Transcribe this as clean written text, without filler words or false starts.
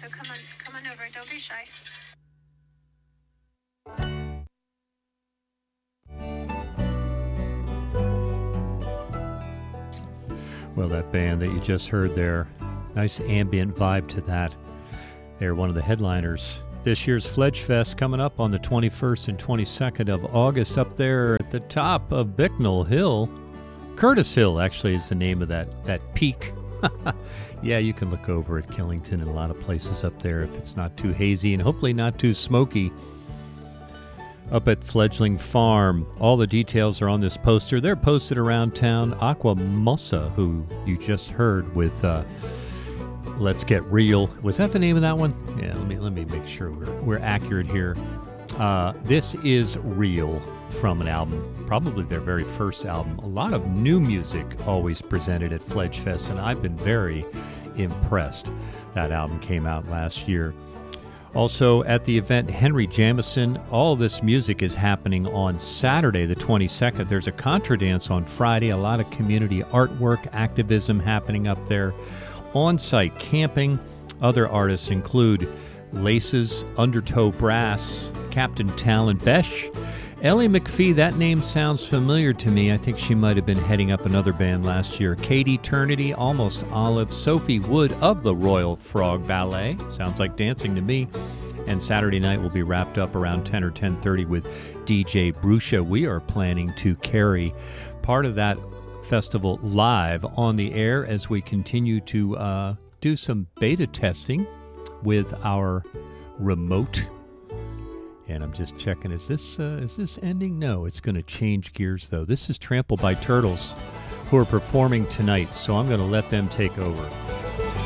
so come on over. Don't be shy. Well, that band that you just heard there, nice ambient vibe to that. They're one of the headliners. This year's Fledge Fest coming up on the 21st and 22nd of August up there at the top of Bicknell Hill. Curtis Hill, actually, is the name of that peak. Yeah, you can look over at Killington and a lot of places up there if it's not too hazy and hopefully not too smoky. Up at Fledgling Farm, all the details are on this poster. They're posted around town. Aqua Mossa, who you just heard with Let's Get Real. Was that the name of that one? Yeah, let me make sure we're accurate here. This is Real from an album, probably their very first album. A lot of new music always presented at Fledge Fest, and I've been very impressed. That album came out last year. Also at the event, Henry Jamison. All this music is happening on Saturday, the 22nd. There's a contra dance on Friday. A lot of community artwork, activism happening up there. On-site camping. Other artists include Laces, Undertow Brass, Captain Talon Besh, Ellie McPhee. That name sounds familiar to me. I think she might have been heading up another band last year. Kate Eternity, Almost Olive, Sophie Wood of the Royal Frog Ballet. Sounds like dancing to me. And Saturday night will be wrapped up around 10 or 10:30 with DJ Brusha. We are planning to carry part of that festival live on the air as we continue to do some beta testing with our remote. And I'm just checking, is this ending? No, it's going to change gears, though. This is Trampled by Turtles, who are performing tonight, so I'm going to let them take over.